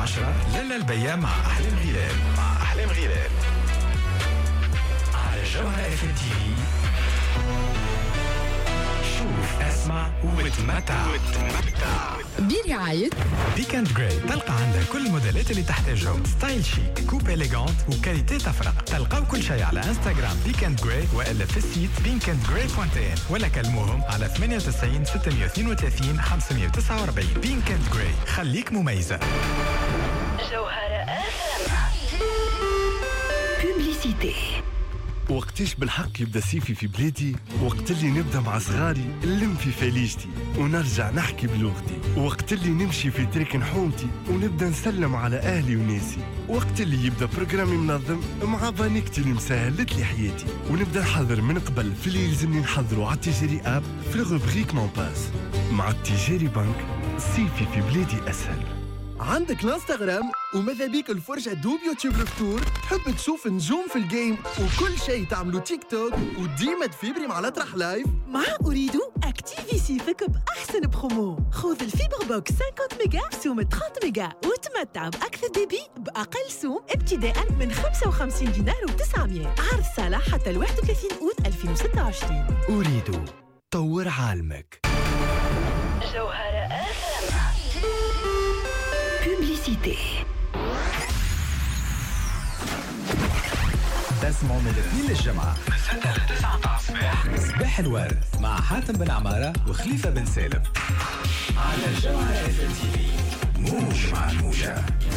10 لالا البيا مع أحلام غلال على جوهرة اف ام تي في. شوف اسمع وتمتع برعاية بيكند جراي. تلقى عندها كل الموديلات اللي تحتاجهم، ستايل شيك، كوب إليغانت وكاليتي تفرق. تلقاو كل شيء على انستغرام بيكند جراي وإلا في السيت weekendgray.in ولا كلموهم على 98 632 549. بيكند جراي، خليك مميزة. جوهرة بوبليسيتي. وقتاش بالحق يبدا صيفي في بلادي؟ وقت اللي نبدا مع صغاري نلم في فاليجتي ونرجع نحكي بلغتي، وقت اللي نمشي في تريك نحومتي ونبدا نسلم على اهلي وناسي، وقت اللي يبدا بروجرامي منظم مع بانيكتي اللي مسهلت لي حياتي، ونبدا نحضر من قبل في اللي يلزمني نحضره على التجاري اب في الروبريك مون باس. مع التجاري بنك صيفي في بلادي اسهل. عندك الانستغرام وماذا بيك الفرجة دوب يوتيوب الفطور؟ تحب تشوف نجوم في الجيم وكل شيء تعملوا تيك توك وديما تفيبري مع الأطرح لايف؟ مع أريدو أكتيفي سيفك بأحسن برومو. خذ الفيبر بوكس 50 ميجا سوم 30 ميجا وتمتع بأكثر ديبي بأقل سوم ابتداء من 55 دينار و900. عرض صالح حتى 31 أوت 2026. أريدو طور عالمك. جوهرة بوبليسيتي. تسمعوا من الاثنين للجمعة من 6 ل 9 الصباح صباح الورد مع حاتم بن عمارة وخليفة بن سالم على جوهرة اف ام تي في. موج مع الموجة.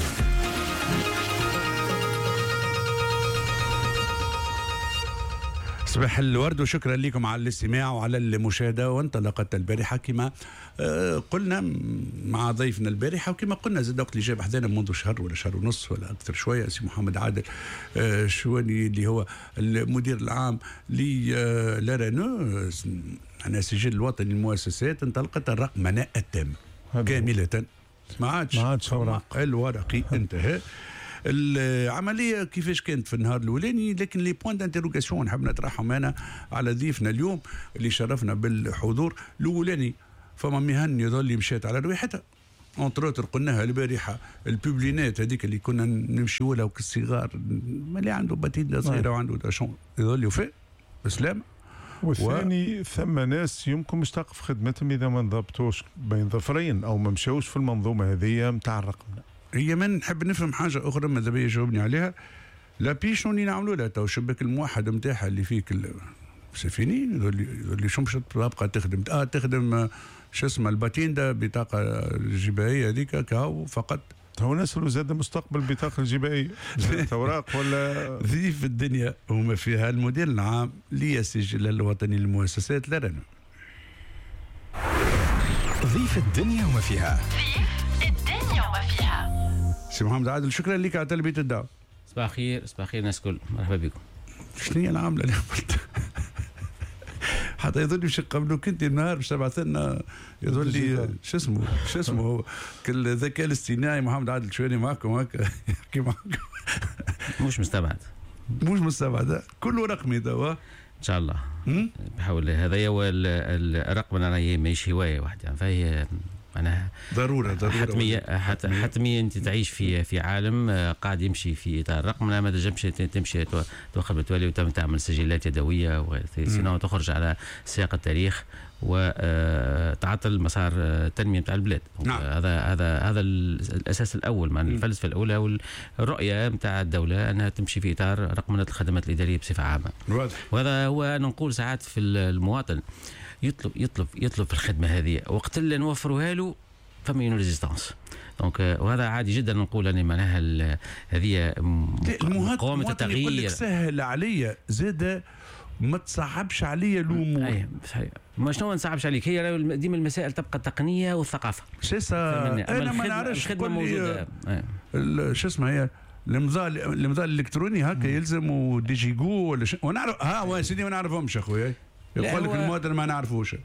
صباح الورد وشكرا لكم على الاستماع وعلى المشاهدة. وانطلقت البارحة كما قلنا مع ضيفنا البارحة، وكما قلنا زاد وقت اللي جاب حدانا منذ شهر ولا شهر ونصف ولا أكثر شوية، سي محمد عادل شواني اللي هو المدير العام لرانو أنا سجل الوطني للمؤسسات. انطلقت الرقمنة التامة كاملة، ما عادش الورقي انتهى. العمليه كيفاش كانت في النهار الاولاني، لكن لي بوين دانتيروغاسيون نحب نطرحهم انا على ضيفنا اليوم اللي شرفنا بالحضور. الاولاني فما مهن يظل مشات على رواحتها، اونتروتر قلناها البارحه البوبلينات هذيك اللي كنا نمشيو لها كالصغار، اللي عنده باتين صغيره وعنده داشون يظل يوفي بسلامه. والثاني ثم ناس يمكن مش تقف خدمتهم اذا ما انضبطوش بين ظفرين او ما مشاوش في المنظومه هذه نتاع الرقمنه. هي من نحب نفهم حاجه اخرى ماذا بيا يجاوبني عليها. لا بيشون اللي نعملوا لها تو الشباك الموحد نتاعها اللي فيك سفيني اللي شو مش تبقى تخدم تخدم شو اسمه الباتيندا بطاقه الجبائيه هذيك كاو فقط. هو نسألوا زاد مستقبل بطاقه الجبائيه زاد اوراق ولا ضيف الدنيا وما فيها المدير العام للسجل الوطني للمؤسسات لرانو. ضيف الدنيا وما فيها. سي محمد عادل شكرا لك على تلبية الدعوة. صباح الخير الناس كل مرحبا بكم. شنو هي العاملة اللي قلت حتى يظل يشق قبله كنت النهار باش تبعث لنا يظل لي شو اسمه هو كل الذكاء الاصطناعي محمد عادل شواني معكم هكا يحكي معكم. مش مستبعد كله رقمي دوا ان شاء الله. بحاول هذايا والرقم راهي ماهيش هوايه واحده يعني، فهي معناها ضرورة حتمية أنت تعيش في عالم قاعد يمشي في إطار الرقم. ما تنجمش تمشي توخر بالتوالي وتعمل سجلات يدوية سينو تخرج على سياق التاريخ وتعطل مسار التنمية بتاع البلاد. نعم. هذا الأساس الأول، مع الفلسفة الأولى والرؤية بتاع الدولة أنها تمشي في إطار رقمنة الخدمات الإدارية بصفة عامة. وهذا هو أنا نقول ساعات في المواطن يطلب في الخدمه هذه، وقت اللي نوفروها له فما ينو ريزيستانس. دونك وهذا عادي جدا نقول انا معناها هذه مقاومه التغيير. يقول لك سهل عليا زاد ما تصعبش عليا الامور. اي صحيح. ما شنو ما نصعبش عليك، هي ديما المسائل تبقى التقنيه والثقافه. انا ما نعرفش الخدمه موجوده. شو اسمها هي الامضاء الالكتروني هكا يلزم ديجيغو ولا ونعرف سيدي ما نعرفهمش اخويا. يقول لك المواطن ما نعرفوش.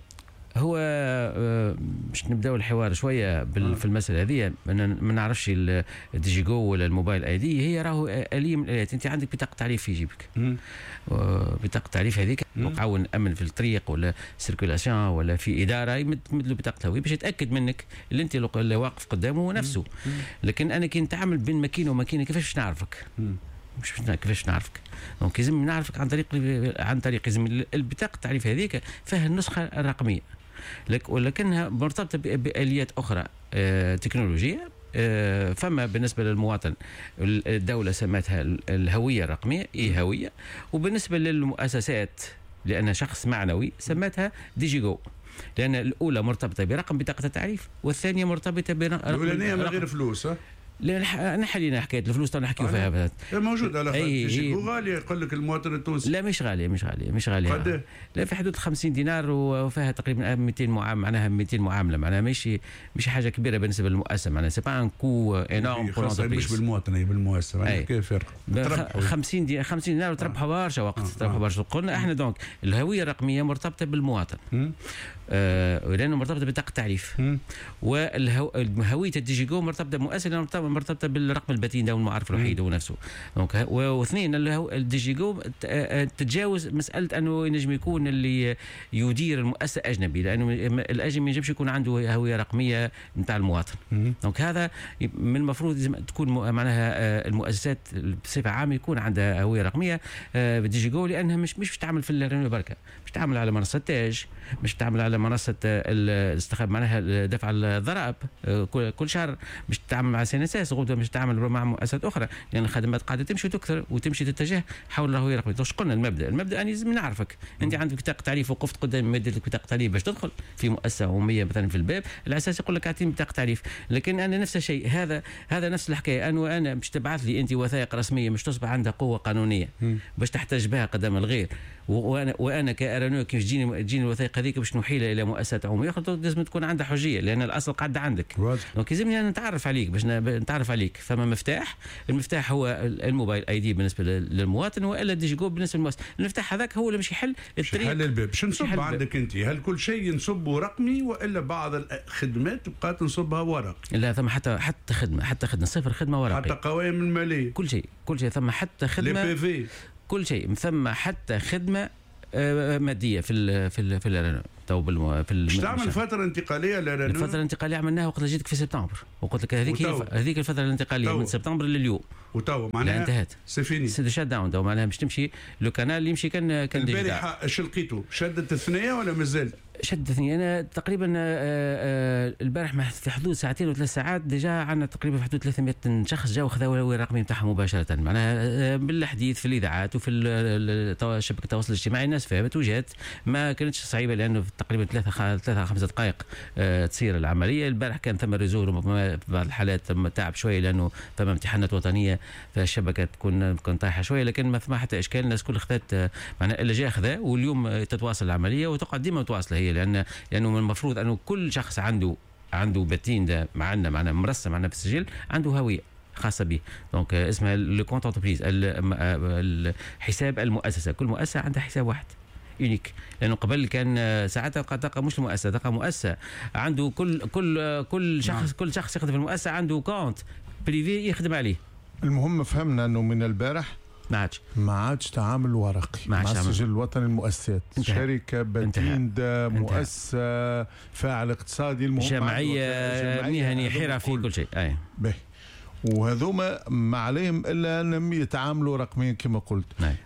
هو باش نبداو الحوار شويه في المساله هذه. ما نعرفش الديجيجو ولا الموبايل اي دي، هي راهو آلية من الآلات. انت عندك بطاقه تعريف في جيبك، بطاقه التعريف هذيك تعاون امن في الطريق ولا سيركولاسيون ولا في اداره، يمد له بطاقه الهويه باش يتاكد منك اللي انت اللي واقف قدامه هو نفسه. لكن انا كي نتعامل بين ماكينه وماكينه كيفاش نعرفك؟ مش كيفاش نعرفك؟ دونك لازم نعرفك عن طريق لازم البطاقه التعريف هذيك فيها النسخه الرقميه، ولكنها مرتبطه باليات اخرى تكنولوجيه. فما بالنسبه للمواطن الدوله سمتها الهويه الرقميه، هويه. وبالنسبه للمؤسسات لأنها شخص معنوي سمتها ديجيجو، لأن الأولى مرتبطة برقم بطاقة التعريف والثانية مرتبطة برقم الأولانية من غير فلوس. انا حلينا حكايه الفلوس تو نحكيو فيها موجود على ديجيجو. غالي يقول لك المواطن التونسي؟ لا مش غاليه قد لا في حدود 50 دينار وفيها تقريبا 200 معامله، معناها 200 معامله، معناها مش حاجه كبيره بالنسبه للمؤسسه، معناها سي با ان كو انورم بور لونتربريز. مش بالمواطن، هي بالمؤسسه. كيف فرق 50 دينار وتربحوا برشا وقت، تربحوا برشا. قلنا احنا دونك الهويه الرقميه مرتبطه بالمواطن، لانه مرتبطه بطاقه التعريف، وهويه الديجيجو مرتبطه بمؤسسه مرتبطه بالرقم البتين ده والمعرف الوحيد هو نفسه. دونك واثنين الديجيجو تتجاوز مساله انه ينجم يكون اللي يدير المؤسسه اجنبي، لانه الاجنبي ما ينجمش يكون عنده هويه رقميه نتاع المواطن. دونك هذا من المفروض تكون معناها المؤسسات بصفه عامه يكون عندها هويه رقميه بالديجيجو، لانها مش تعمل في الرينيو بركه، مش تعمل على منصه تاج، مش تعمل على منصه الاستخدام معناها دفع الضرائب كل شهر، مش تعمل مع سينساس غدوه، مش تعمل مع مؤسسات اخرى، لان الخدمات قاعده تمشي وتكثر وتمشي تتجه حول الهويه الرقميه. واش قلنا المبدا اني لازم نعرفك انت عندك بطاقه تعريف وقفت قدام مدير لك بطاقه تعريف باش تدخل في مؤسسه عموميه مثلا في الباب، على اساس يقول لك اعطيني بطاقه تعريف. لكن انا نفس الشيء، هذا نفس الحكايه، انا باش تبعث لي انت وثائق رسميه مش تصبح عندها قوه قانونيه باش تحتاج بها قدام الغير، وانا كارانو كيف تجيني الوثائق هذيك باش نحيلها الى مؤسسات عموميه، لازم تكون عندها حجيه، لان الاصل قاعده عندك. دونك لازمني انا نتعرف عليك باش نتعرف عليك. فما مفتاح، المفتاح هو الموبايل اي دي بالنسبه للمواطن، والا ديجيجو بالنسبه للمؤسسه. المفتاح هذاك هو اللي باش يحل الطريق، يحل الباب. باش نصب عندك انت، هل كل شيء نصبه رقمي والا بعض الخدمات بقات نصبها ورقي؟ لا، ثم حتى خدمه صفر خدمه ورقي، حتى قوائم الماليه، كل شيء ثم حتى خدمه لي بي في، كل شيء ثم حتى خدمه ماديه في الرنو. تو باش تعمل فتره انتقاليه للرنو. الفتره الانتقاليه عملناها وقت جيتك في سبتمبر، وقلت لك هذيك الفتره الانتقاليه من سبتمبر لليوم، وتو معناها انتهت سيفيني سي شات داون. تو معناها باش تمشي لو كانال اللي يمشي كان البارحه اش لقيتوا؟ شدت الثنيه ولا مازال؟ شد الثنيه. انا تقريبا البارح في حدود ساعتين و3 ساعات ديجا عندنا تقريبا في حدود 300 شخص جاوا خذوا الهويه الرقميه نتاعهم مباشره، معناها بالحديث في الاذاعات وفي شبكه التواصل الاجتماعي. الناس فهمت وجات، ما كانتش صعيبه لانه تقريبا 3-5 دقائق تصير العمليه. البارح كان ثم ريزو في بعض الحالات ثم تعب شويه لانه ثم امتحانات وطنيه فالشبكه تكون طايحه شويه، لكن ما ثم حتى اشكال. الناس كل خذت معناها اللي جا خذا، واليوم تتواصل العمليه وتقعد ديما متواصله هي، لانه من المفروض انه كل شخص عنده باتين ده معنا مرسم معنا في السجل عنده هويه خاصه به. دونك اسمها لو كونت انتربريز، الحساب المؤسسه. كل مؤسسه عندها حساب واحد يونيك، لانه قبل كان ساعتها تلقى مش المؤسسه، تلقى مؤسسه عنده كل شخص يخدم في المؤسسه عنده كونت بريفي يخدم عليه. المهم فهمنا انه من البارح ما عادش تعامل ورقي مع السجل الوطني للمؤسسات، شركه باتين ده مؤسسه فاعل اقتصادي، المهم جمعيه مهني حرفي كل شيء. باهي، وهذوما ما عليهم الا انهم يتعاملوا رقميا كما قلت.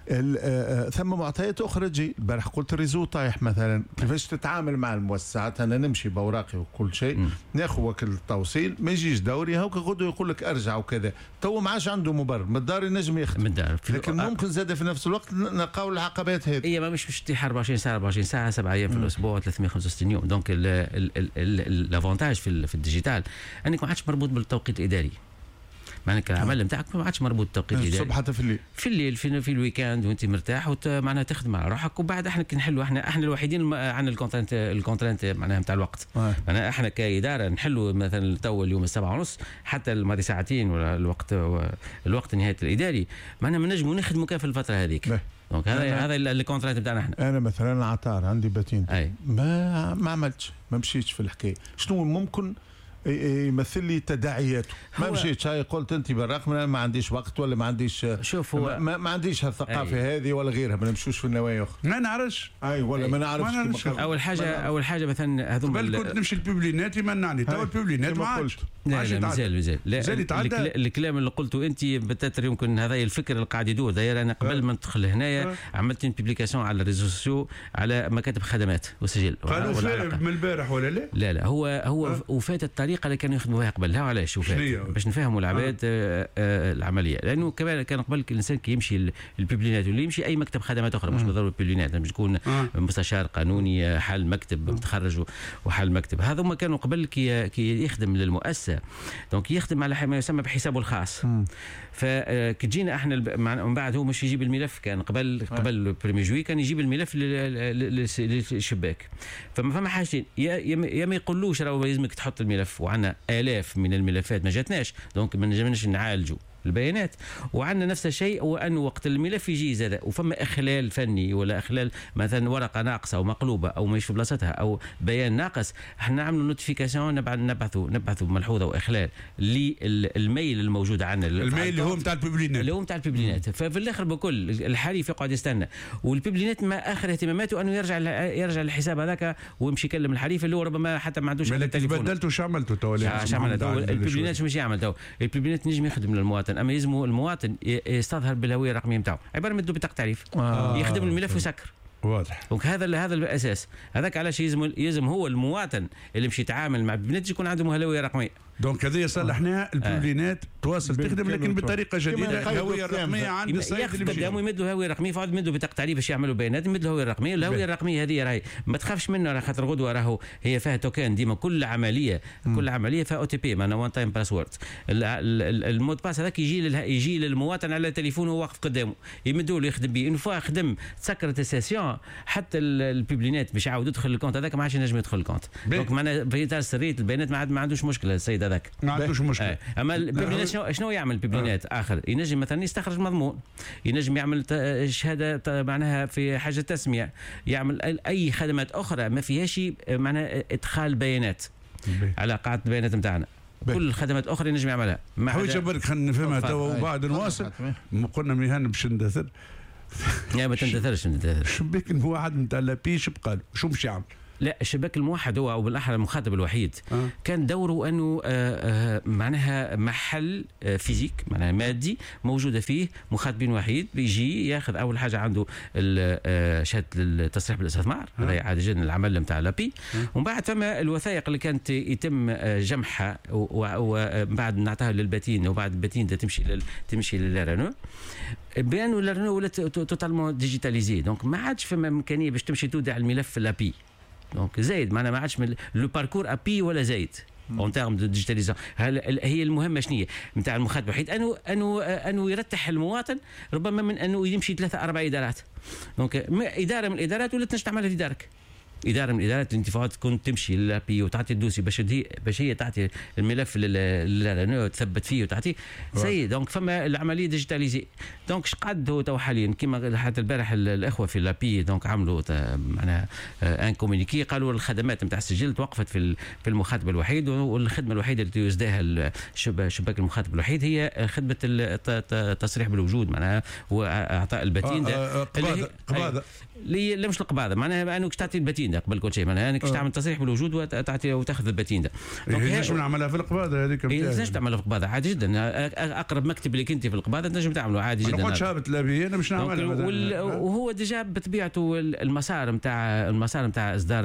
ثم معطيات اخرى تجي. البارح قلت الريزو طايح مثلا، كيفاش تتعامل مع المؤسسات؟ انا نمشي باوراقي وكل شيء، ناخذ وكيل التوصيل ما يجيش دوري هاكا غدو يقول لك ارجع وكذا، تو ما عادش عنده مبرر من الدار ينجم يخدم، لكن ممكن زاد في نفس الوقت نلقاو العقبات هذه. هي مش تطيح 24 ساعه 7 ايام في الاسبوع 365 يوم. دونك الافونتاج في الديجيتال انك ما عادش مربوط بالتوقيت الاداري، معناها العمل نتاعك ما عادش مربوط بالتوقيت الاداري، الصبح حتى في الليل في الويكاند وانت مرتاح معناها تخدم على روحك. وبعد احنا كي نحلوا احنا الوحيدين عن الكونترنت معناها نتاع الوقت. معناها احنا كاداره نحلوا مثلا تو اليوم 7:30 حتى الماضي ساعتين ولا الوقت نهايه الاداري، معناها ما نجموا نخدموا كان في الفتره هذيك. دونك هذا الكونترات نتاعنا احنا. انا مثلا عطار عندي باتين ما عملتش، ما مشيتش في الحكايه. شنو ممكن يمثل لي تداعياته؟ ما مشيتش، هاي قلت انت بالرقم ما عنديش وقت ولا ما عنديش، شوف هو ما عنديش هالثقافه هذه ولا غيرها، ما نمشوش في النوايا اخرى. ما نعرفش ولا ما نعرفش. اول حاجه مثلا هذوما قبل كنت نمشي البيبلينات يمنعني، تو البيبلينات ما عادش. لا مازال الكلام اللي قلته انت بتاتر يمكن هذا الفكر اللي قاعد يدور داير. انا قبل ما ندخل هنايا عملت بيبليكاسيون على الريزو سوسيو على مكاتب خدمات وسجل. قالوا من البارح ولا لا؟ لا هو وفات الطريقه اللي كانوا يخدموا بها قبل. لا علاش وفات باش نفهموا العباد العمليه، لانه كان قبل الانسان كي يمشي البيبلينات ولا يمشي اي مكتب خدمات اخرى، مش بالضروره البيبلينات، باش تكون مستشار قانوني حال مكتب متخرج وحال مكتب. هذا ما كانوا قبل كي يخدم للمؤسسه، دونك يخدم على ما يسمى بحسابه الخاص. فكي جينا احنا من بعد هو مش يجيب الملف، كان قبل بريمي جوي كان يجيب الملف للشباك. فما حاجتين، يا ما يقولوش راهو لازمك تحط الملف، وعندنا آلاف من الملفات ما جاتناش، دونك ما نجمناش نعالجوا البيانات. وعندنا نفس الشيء، وأنه وقت الملف يجي زاد وفما إخلال فني ولا إخلال مثلا ورقة ناقصة أو مقلوبة أو مش في بلاصتها أو بيان ناقص، احنا نعملوا نوتيفيكاسيون، نبعثوا ملحوظة وإخلال للميل الموجود عندنا، الميل اللي هو نتاع البيبلينات، ففي الآخر بكل الحريف يقعد يستنى، والبيبلينات ما آخر اهتماماته أنه يرجع للحساب هذاك ويمشي يكلم الحريف اللي هو ربما حتى ما عندوش التليفون. بدلته شو عملته تو؟ البيبلينات مش يعمل تو، البيبلينات نجم يخدم للمواطن، اما يلزموا المواطن يستظهر بالهويه الرقميه نتاعو، عباره من بطاقه تعريف، يخدم الملف ويسكر. واضح. دونك هذا الاساس، هذاك علاش يلزم هو المواطن اللي مش يتعامل مع البيبلينات يكون عنده هويه رقميه. دونك هذه صلحناها البيبلينات تواصل تخدم لكن بطريقه جديده. الهويه الرقميه عند السيد اللي قدامه يمد له هويه رقميه، فعاد يمد له بطاقه تعريف باش يعملوا بيانات، يمد له هويه رقميه. الهويه الرقميه هذه راهي ما تخافش منها، خاطر غدوه راهو هي فيها توكان ديما، كل عمليه فيها او تي بي، معناها وان تايم باسورد. المود باس هذاك يجي للمواطن على تليفونه واقف قدامه، يمدوا له يخدم به. اون خدم تسكرت السيسيون، حتى البيبلينات باش يعاود يدخل الكونت هذاك ما عادش ينجم يدخل الكونت. دونك معناها في اطار سريه البيانات ما عندوش مشكله السيد هذاك، ما عندوش مشكله. اما البيبلينات شنو يعمل البيبلينات اخر؟ ينجم مثلا يستخرج مضمون، ينجم يعمل شهاده معناها في حاجه تسميه، يعمل اي خدمات اخرى ما فيهاش معناها ادخال بيانات على قاعده البيانات نتاعنا. كل الخدمات الاخرى ينجم يعملها. حويجه برك خلينا نفهمها تو وبعد نواصل. قلنا ميهان باش ندثر. يا ما تندثرش. الشباك الموحد نتاع لابي شو بقى شو باش يعمل؟ لا، الشباك الموحد هو او بالاحرى المخاطب الوحيد كان دوره انه معناها محل فيزيك معناها مادي موجوده فيه مخاطبين وحيد، بيجي ياخذ اول حاجه عنده شهاده التصريح بالاستثمار، هذا عادي جدا العمل نتاع لابي. ومن بعد فما الوثائق اللي كانت يتم جمعها وبعد نعطيها للباتين، وبعد الباتين تمشي للرينو، بانه الرينو ولات توتالمون ديجيتاليزي. دونك ما عادش فما امكانيه باش تمشي تودع الملف في لابي. دونك زايد معناها ما عادش لو باركور ابي ولا زايد اون تيرم دو ديجيتاليزاسيون. هي المهمه شنية نتاع المخاطب الوحيد؟ انه يرتاح المواطن ربما من انه يمشي 3-4 ادارات. دونك اداره من الادارات ولا تنجم تعملها في دارك. اداره من الادارات انت فقط تكون تمشي للابي وتعطي الدوسي باش هي تعطي الملف للرينو تثبت فيه وتعطيه سي. دونك فما العمليه ديجيتاليزي. دونك شقد هو تو حاليا كيما حتى البارح الاخوه في لابي دونك عملوا معناها ان كومونيكي، قالوا الخدمات نتاع السجل توقفت في المخاطب الوحيد، والخدمه الوحيده اللي يزداها شباك المخاطب الوحيد هي خدمه التصريح بالوجود معناها واعطاء البتين قباضه لا مش القباضه معناها انك تعطي البتين قبل كل شيء، معناها انك تعمل تصريح بالوجود وتعطي وتاخذ البتين ده. نجم نعملها في القباضه هذيك. نجم تعملها في القباضه عادي جدا، اقرب مكتب لك انت في القباضه تنجم تعمله عادي جدا. ما نقعدش هابط لابي انا باش نعملها. وهو ديجا بطبيعته المسار نتاع اصدار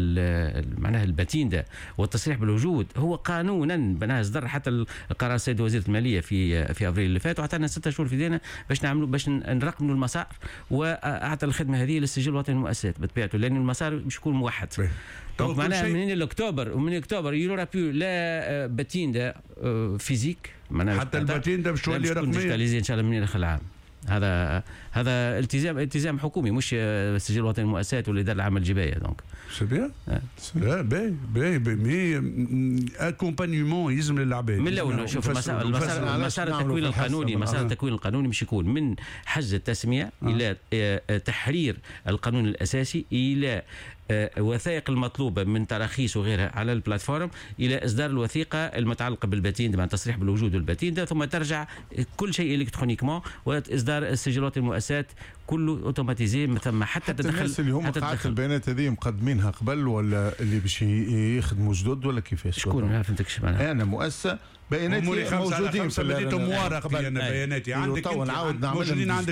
معناها البتين ده والتصريح بالوجود هو قانونا بناء اصدر حتى القرار السيد وزير الماليه في ابريل اللي فات، وعطانا 6 شهور في دينا باش نعملوا باش نرقموا المسار، واعطى الخدمه هذه للسجل الوطني للمؤسسات بطبيعته، لان المسار باش يكون موحد. دونك معناها من اكتوبر يورا بيو لا باتين ده فيزيك معناها حتى الباتين ده باش تولي رقميه ان شاء الله من اخر العام. هذا التزام حكومي مش السجل الوطني للمؤسسات والاداره العامه الجبايه. دونك سي بيان. لا باهي مي اكومبانيمون يلزم للعباد من الاول. شوف المسار التكوين القانوني، مسار التكوين القانوني مش يكون من حجز التسميه الى تحرير القانون الاساسي، الى وثائق المطلوبه من تراخيص وغيرها على البلاتفورم، الى اصدار الوثيقه المتعلقه بالباتين مع تصريح بالوجود والباتين، ثم ترجع كل شيء الكترونيكمون، واصدار السجلات المؤسسات كله اوتوماتيزي. ثم حتى تدخل الناس اللي هم قاعده البيانات هذه مقدمينها قبل ولا اللي باش يخدموا جدد ولا كيفاش؟ شكون ما فهمتكش معناها. انا مؤسسه بياناتي موجودين في موارق انا بياناتي عندك موجودين عندك.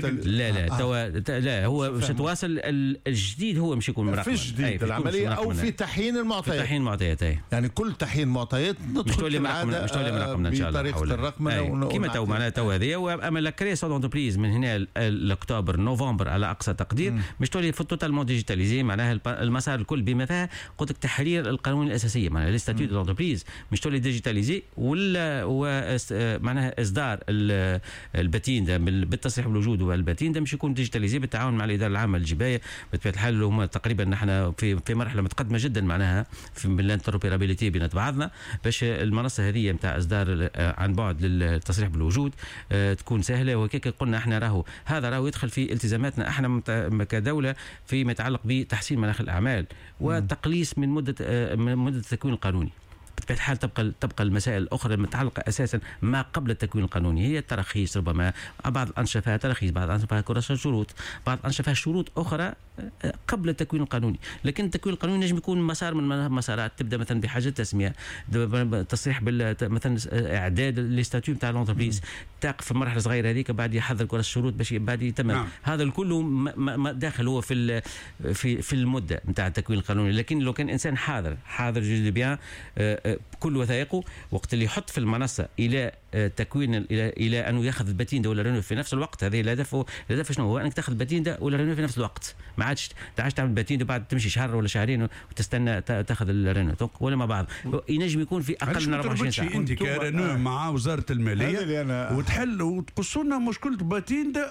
لا هو باش تواصل الجديد، هو مش يكون مرقم في جديد العمليه او في تحيين المعطيات. تحيين المعطيات يعني كل تحيين معطيات ندخل في العاده مش تولي مرقمنا ان شاء الله بطريقه الرقمنه كما تو معناها تو هذه. واما لا كرياسيون دونتربريز من هنا لاكتوبر نوفمبر على اقصى تقدير مش تولي في توتالمون ديجيتاليزي. معناها المسار الكل بما فيها قلت لك تحرير القانون الاساسيه، معناها لي ستاتيو دونتربريز مش تولي ديجيتاليزي ولا معناها اصدار الباتين ده بالتصريح بالوجود والباتين ده مش يكون ديجيتاليزي بالتعاون مع الاداره العامه للجبايه. بطبيعه الحال هم تقريبا نحن في مرحله متقدمه جدا معناها في الانتروبيرابيليتي بين بعضنا، باش المنصه هذه نتاع اصدار عن بعد للتصريح بالوجود تكون سهله. وكيك قلنا احنا هذا يدخل في التزاماتنا احنا كدوله فيما يتعلق بتحسين مناخ الاعمال وتقليص من مده التكوين القانوني. بطبيعة الحال تبقى المسائل الأخرى المتعلقة أساسا ما قبل التكوين القانوني، هي التراخيص، ربما بعض الأنشطة فيها تراخيص، بعض الأنشطة فيها كراسة شروط، بعض الأنشطة فيها شروط أخرى قبل التكوين القانوني. لكن التكوين القانوني نجم يكون مسار من المسارات، تبدا مثلا بحاجه تسميه، تصريح مثلا اعداد الاستاتيو نتاع لونتربريز، تقف في مرحله صغيره هذيك، بعد يحضر كراسه الشروط باش بعد يتم. هذا الكل داخل هو في المده نتاع التكوين القانوني. لكن لو كان انسان حاضر جد بيان كل وثائقه، وقت اللي يحط في المنصه الى تكوين الى انه ياخذ الباتين ده ولا رينو في نفس الوقت، هذه الهدف شنو هو؟ انك تاخذ الباتين ده ولا رينو في نفس الوقت، ما عادش تعمل باتين ده بعد تمشي شهر ولا شهرين وتستنى تاخذ الرينو ولا مع بعض. ينجم يكون في اقل من 24 ساعه. انت كرينو مع وزاره الماليه وتحل وتقصوا لنا مشكله الباتين ده.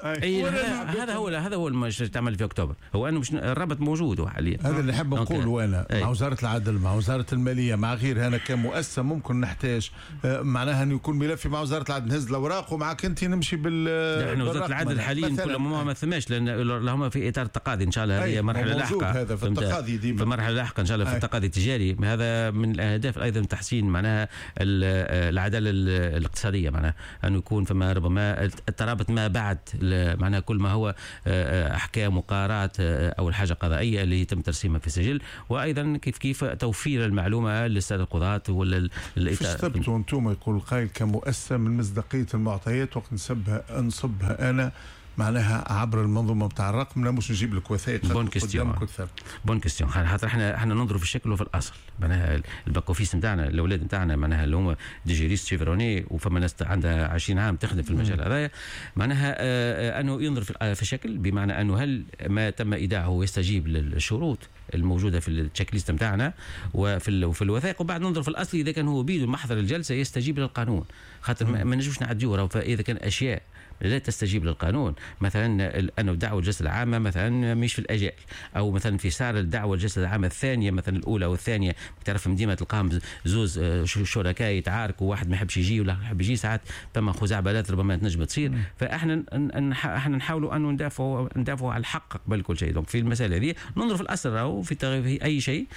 هذا هو اللي تعمل في اكتوبر، هو انه مش الربط موجود حاليا. هذا اللي نحب نقوله انا مع وزاره العدل، مع وزاره الماليه، مع غيرها. انا كمؤسسه ممكن نحتاج معناها انه يكون ملفي مع وزاره العدل، نهز الاوراق ومعك انت نمشي احنا وزاره العدل حاليا كل ما ثماش، لان هم في اطار التقاضي ان شاء الله. هذه مرحله لاحقه، هذا في التقاضي ديما، في مرحله لاحقه ان شاء الله في التقاضي التجاري. هذا من الاهداف ايضا تحسين معناها العداله الاقتصاديه، معناها انه يكون فما ربما الترابط ما بعد معناها كل ما هو احكام وقرارات اول حاجه قضائيه اللي يتم ترسيمها في السجل، وايضا كيف توفير المعلومه للساده القضاة ولا فيش ثبتوا انتم يقول قائل كمؤسسه من مصداقيه المعطيات وقت نصبها انا معناها عبر المنظومه بتاع الرقم، لا مش نجيب لك وثائق بون كيستيون خاطر احنا ننظروا في الشكل وفي الاصل. معناها الباك اوفيس نتاعنا الاولاد نتاعنا معناها اللي هما ديجيريست شيفروني وفما ناس عندها 20 عام تخدم في المجال هذايا، معناها انه ينظر في الشكل، بمعنى انه هل ما تم ايداعه يستجيب للشروط الموجوده في التشيك ليست نتاعنا وفي الوثائق، وبعد ننظر في الاصل اذا كان هو بيده محضر الجلسه يستجيب للقانون. خاطر ما نجوش نعديوها، فاذا كان اشياء لا تستجيب للقانون، مثلا أنه دعوة الجلسة العامة مثلا مش في الأجال، أو مثلا في سار الدعوة الجلسة العامة الثانية، مثلا الأولى والثانية تعرف ديما تلقاهم زوز شركاء يتعاركوا، واحد ما يحبش يجي ولا يحب يجي، ساعات ثم خزعبلات ربما تنجم تصير. فاحنا نحاولوا أنه ندافعوا على الحق قبل كل شيء. دونك في المسألة هذه ننظر في الأسرة أو في أي شيء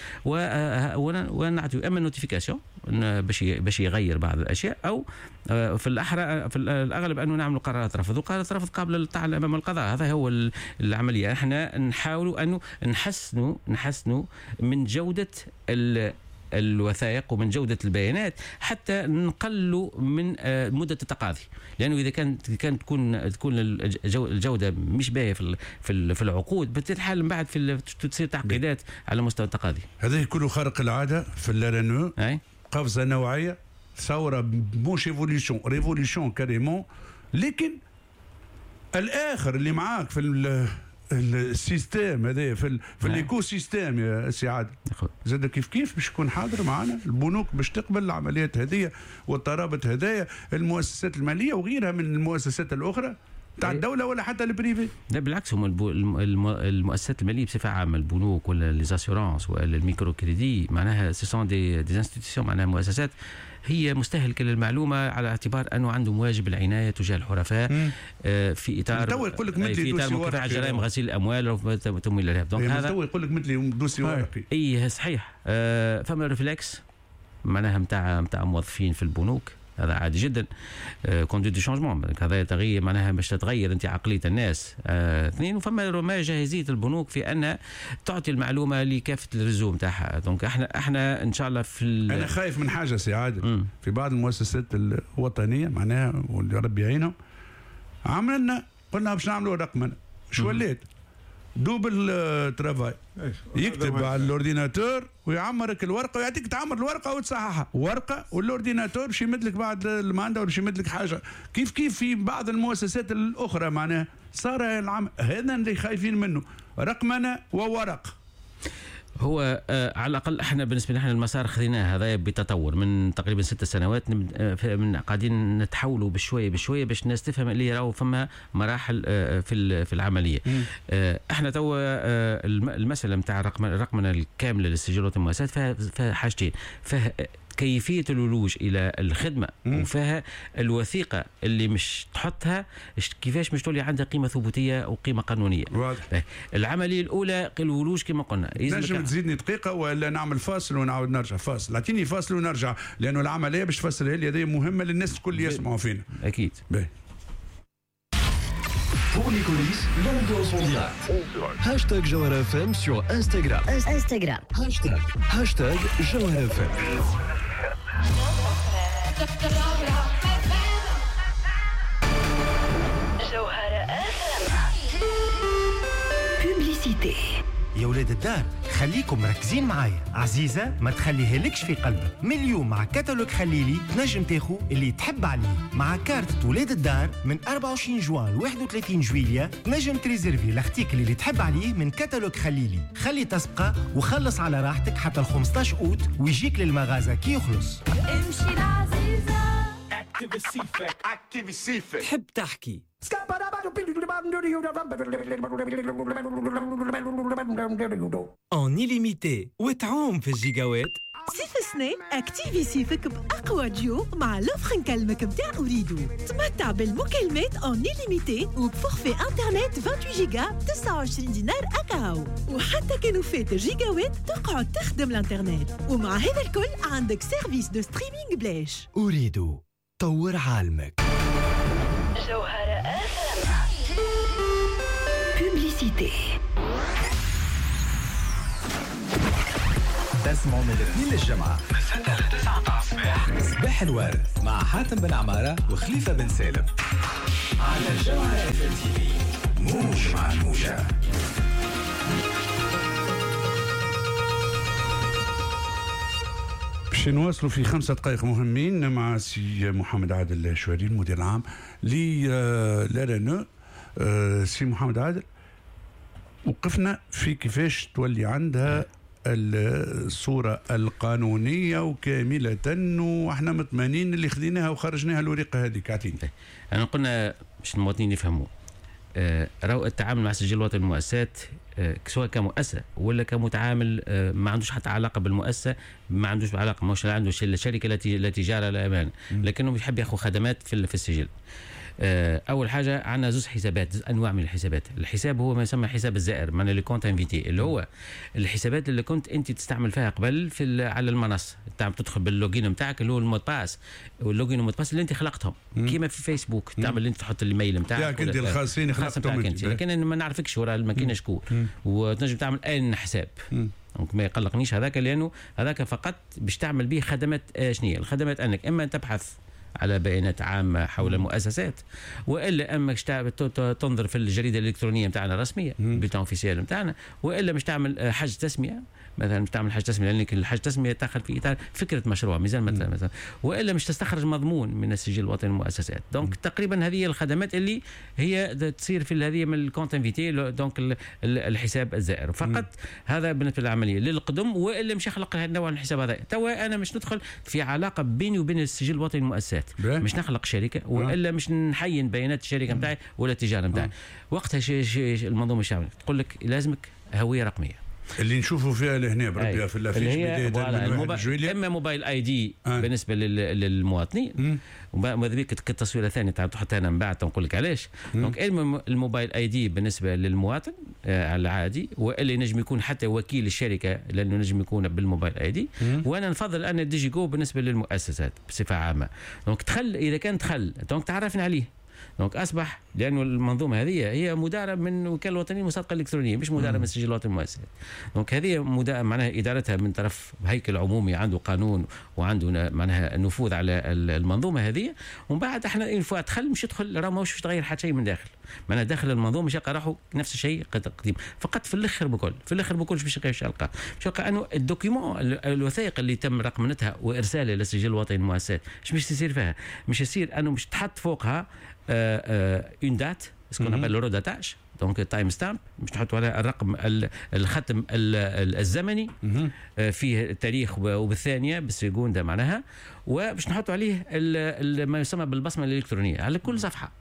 ونعطيه اما نوتيفيكاسيون باش يغير بعض الأشياء، أو في الأغلب أنه نعمل قرارات رفض، وقرارات رفض قابلة للطعن أمام القضاء. هذا هو العملية. احنا نحاولوا أنه نحسنوا من جودة الوثائق ومن جودة البيانات، حتى نقلوا من مدة التقاضي، لأنه إذا كانت تكون الجودة مش باهية في العقود، بتتحل من بعد تصير تعقيدات على مستوى التقاضي. هذا يكون خارق العادة في اللارنو، قفزة نوعية، ثورة موش ريفوليوشن كاريمون. لكن الآخر اللي معاك في السيستم هذا في الايكو سيستم يا سي عادل، زاد كيف باش يكون حاضر معنا البنوك باش تقبل العمليات هذه والترابط هذايا، المؤسسات الماليه وغيرها من المؤسسات الاخرى تاع الدوله ولا حتى البريفي. لا بالعكس، هم المؤسسات الماليه بصفه عامه، البنوك ولا ليزاسيورونس ولا الميكرو كريدي، معناها سي سون دي انستيتيسيون، معناها مؤسسات هي مستهلكه للمعلومه على اعتبار انه عندهم واجب العنايه تجاه الحرفاء في اطار يقول لك مثلي في اطار مكافحه جرائم غسيل الاموال وتمويل الارهاب. دونك هذا يقول لك مثلي دوسي ورقي. اي صحيح. فما ريفلكس معناها نتاع موظفين في البنوك، هذا عادي جدا. كونديت دي شونجمون، هذا تغيير معناها باش تتغير انت عقليه الناس. اثنين، وفما ما جاهزيه البنوك في ان تعطي المعلومه لكافه الريزو نتاعها. دونك احنا ان شاء الله انا خايف من حاجه سي عادل. في بعض المؤسسات الوطنيه معناها واللي ربي يعينهم عملنا قلنا باش نعملوا رقمنه، شو وليت دوبل ترافاي، يكتب على الاورديناتور ويعمرك الورقه ويعطيك تعمر الورقه وتصححها ورقه، والاورديناتور باش يمدلك بعد الماندا ولا يمدلك حاجه. كيف في بعض المؤسسات الاخرى معناها صار هذا اللي خايفين منه، رقمنه وورق. هو على الاقل احنا بالنسبه لنا المسار خذيناه هذا بتطور من تقريبا 6 سنوات، من قاعدين نتحولوا بشويه باش الناس تفهم اللي راهو فما مراحل في العمليه. احنا توا المساله نتاع الرقمنه الكامله للسجلات المؤسسات فيها حاجتين، فيها كيفية الولوج إلى الخدمة وفيها الوثيقة اللي مش تحطها كيفاش مش تولي عندها قيمة ثبوتية وقيمة قانونية. واضح. العملية الأولى الولوج كما قلنا. نجم تزيدني دقيقة ولا نعمل فاصل ونعاود نرجع؟ فاصل، اعطيني فاصل ونرجع، لأنه العملية باش تفسرها لي هذه مهمة للناس الكل اللي يسمعوا فينا. أكيد. Pour les coulisses, l'ambiance en direct. Hashtag Jawhara FM sur Instagram. Hashtag Jawhara FM. جوهرة بوبليسيتي. يا ولاد الدار خليكم مركزين معايا. عزيزة ما تخليها لكش في قلبك، من اليوم مع كتالوج خليلي تنجم تاخو اللي تحب عليه. مع كارت ولاد الدار من 24 جوان ل 31 جويلية تنجم تريزيرفي الارتيكل اللي تحب عليه من كتالوج خليلي. خلي تسبقة وخلص على راحتك حتى ال 15 أوت ويجيك للمغازة كي يخلص. امشي العزيزة تحب تحكي en illimité وتعوم في الجيجاوات. صيف سنة اكتيفي صيفك بأقوى ديو مع لوفر نكلمك متاع أريدو. تمتع بالمكالمات en illimité وبفورفي انترنت 28 جيجا ب 29 دينار أكاو، وحتى كانوا فات الجيجاوات تقعد تخدم الانترنت. ومع هذا الكل عندك سيرفيس دو ستريمينغ بلاش. أريدو طور عالمك. جوهرة بوبليسيتي. تسمعوا من الاثنين للجمعة من 6 ل 9 تاع الصباح صباح الورد مع حاتم بن عمارة وخليفة بن سالم على جوهرة تي في. موج مع الموجة. باش نواصلوا في 5 دقائق مهمين مع سي محمد عادل الشواري المدير العام للارنو. سي محمد عادل، وقفنا في كيفاش تولي عندها الصورة القانونية وكاملة واحنا مطمئنين اللي خذيناها وخرجناها الورقة هذيك. عطيني. أنا قلنا باش المواطنين يفهموا راهو التعامل مع سجل الوطني للمؤسسات سواء كمؤسسة ولا كمتعامل ما عندوش حتى علاقة بالمؤسسة، ما عندوش علاقة، مش عنده الشركة التي جارة الأمان، لكنه يحب ياخذ خدمات في السجل. اول حاجه عندنا زوج حسابات، زوج انواع من الحسابات. الحساب هو ما يسمى حساب الزائر، معناه لي كونت انفيتي، اللي هو الحسابات اللي كنت انت تستعمل فيها قبل على المنصه، تدخل باللوجين نتاعك اللي هو المود باس، واللوجين والمود باس اللي انت خلقتهم كيما في فيسبوك، تعمل اللي انت تحط الايميل نتاعك انت الخاصين خلقتهم انت، لكن ما نعرفكش ورا ما كاينش شكون، وتنجم تعمل ان حساب. دونك ما يقلقنيش هذاك، لانه هذاك فقط باش تعمل به خدمات. شنو هي الخدمات؟ انك اما تبحث على بيانات عامة حول المؤسسات، والا اما تنظر في الجريده الالكترونيه نتاعنا الرسميه، البلتان اوفيسيال نتاعنا، والا مش تعمل حجز تسميه مثلا تعمل حاجه تسميه، لانك الحاجه التسميه تدخل في اطار فكره مشروع ميزان مثلا والا مش تستخرج مضمون من السجل الوطني للمؤسسات. دونك تقريبا هذه الخدمات اللي هي تصير في هذه من الكونت انفيتي، دونك الحساب الزائر فقط. هذا بالنسبه للعمليه للقدم، والا مش يخلق هذا النوع من الحساب هذا. توا انا مش ندخل في علاقه بيني وبين السجل الوطني للمؤسسات، مش نخلق شركه والا مش نحين بيانات الشركه نتاعي ولا التجاره نتاعي. وقتها المنظومه الشعبيه تقول لك لازمك هويه رقميه اللي نشوفوا فيها لهنا بربيها في الافيش بدايه اما موبايل اي دي بالنسبه للمواطنين، وماذا بك كتصويره ثانيه تحط هنا من بعد نقول لك علاش. دونك الموبايل اي دي بالنسبه للمواطن العادي، واللي نجم يكون حتى وكيل الشركه لانه نجم يكون بالموبايل اي دي. وانا نفضل ان الديجي جو بالنسبه للمؤسسات بصفه عامه. دونك دخل اذا كان دخل دونك تعرفنا عليه. دونك اصبح لانه المنظومه هذه هي مداره من وكاله الوطنيه للمصادقه الالكترونيه، مش مداره من السجل الوطني للمؤسسات. دونك هذه معناها ادارتها من طرف هيكل عمومي عنده قانون وعنده معناها نفوذ على المنظومه هذه. ومن بعد احنا دخل مش يدخل راه ماهوش تغير حتى شيء من داخل، معناها داخل المنظومه مش يلقى راحوا نفس الشيء قديم فقط. في الاخر بكل باش يلقى انه الدوكيومون الوثائق اللي تم رقمنتها وارسالها للسجل الوطني للمؤسسات مش يصير فيها، مش يصير انه مش تحط فوقها اون دات اسكون ابل لو داتاج، دونك تايم ستامب مش تحطوا على الرقم الختم الزمني فيه التاريخ وبالثانيه بالسكوندا معناها، وباش نحطوا عليه ما يسمى بالبصمه الالكترونيه على كل صفحه.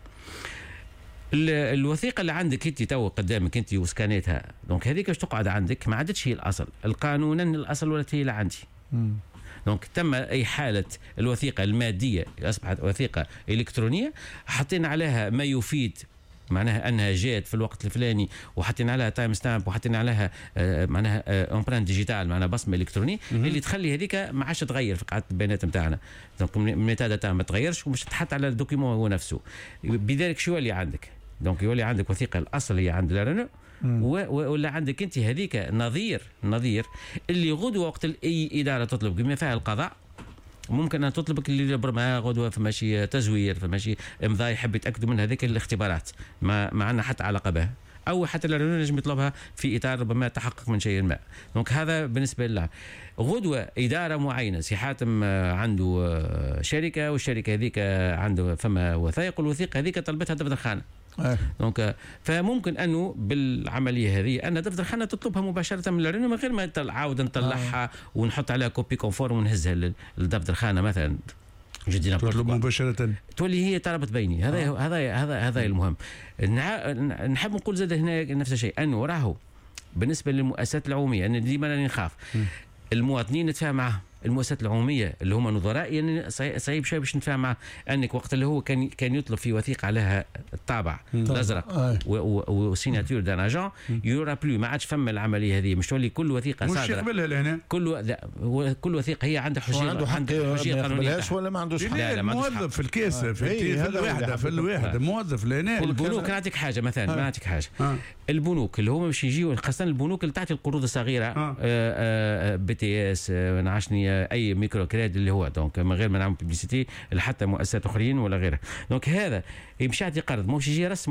الوثيقه اللي عندك انت تو قدامك انت وسكانيتها، دونك هذيك باش تقعد عندك ما عادتش هي الاصل القانونا الاصل ولا هي اللي عندي. دونك تم اي حاله الوثيقه الماديه اصبحت وثيقه الكترونيه، حطينا عليها ما يفيد معناها انها جات في الوقت الفلاني، وحطينا عليها تايم ستامب، وحطينا عليها معناها امبرانت ديجيتال معناها بصمه الكترونيه اللي تخلي هذيك ما عادش تغير في قاعده البيانات نتاعنا. دونك الميتا داتا ما تغيرش ومش تحط على الدوكيمون هو نفسه. بذلك شو يولي عندك؟ دونك يولي عندك وثيقه الاصل هي عند لارنو، ولا عندك انت هذيك نظير اللي غدوه وقت اي اداره تطلب بما فيها القضاء ممكن ان تطلبك اللي برما غدوه فماشي تزوير فماشي امضاء يحب يتاكدوا من هذيك الاختبارات ما عندنا حتى علاقه بها، او حتى لو نجم يطلبها في اطار ربما تحقق من شيء ما. دونك هذا بالنسبه لله. غدوه اداره معينه سي حاتم عنده شركه، والشركه هذيك عنده فما وثائق، والوثيقه هذيك طلبتها دفتر خانه. دونك فممكن انه بالعمليه هذه ان دفتر خانه تطلبها مباشره من الرينو من غير ما عاود نطلعها ونحط عليها كوبي كونفورم ونهزها للدفتر خانه مثلا. جدينا تطلب مباشره تولي هي طلبت بيني. هذا المهم. نحب نقول زاد هنا نفس الشيء، انه راهو بالنسبه للمؤسسات العموميه انا ديما نخاف المواطنين نتفاهم معهم. المؤسسات العموميه اللي هم نظراء يعني صعيب شويه باش نتفاهم معه، انك وقت اللي هو كان يطلب في وثيقه عليها الطابع الازرق وسيناتور دان اجون يورا بلو، ما عادش فما العمليه هذه. مش تولي كل وثيقه صادره مش يقبلها لهنا، كل وثيقه هي عندها حجيه قانونيه ولا ما عندوش حق. لا الموظف في الكيس في الوحده الموظف لهنا. البنوك نعطيك حاجه مثلا، ما نعطيك حاجه البنوك اللي هم باش يجيو خاصه البنوك اللي تعطي القروض الصغيره بي تي اس نعشني اي ميكرو كريدت اللي هو دونك من غير ما نعمل ببليسيتي حتى مؤسسات اخرين ولا غيرها. دونك هذا يمشي يعطي قرض ماهوش يجي رسم